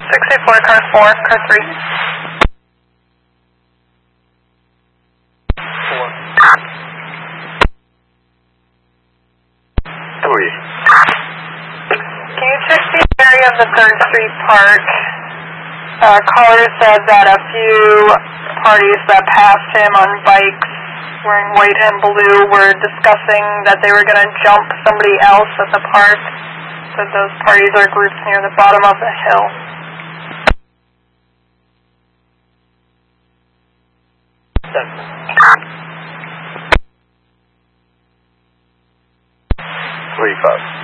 684, car 4, car 3. 4. 3. Can you check the area of the 3rd Street Park? Caller said that a few parties that passed him on bikes wearing white and blue were discussing that they were going to jump somebody else at the park. Said those parties are grouped near the bottom of the hill. 3-5.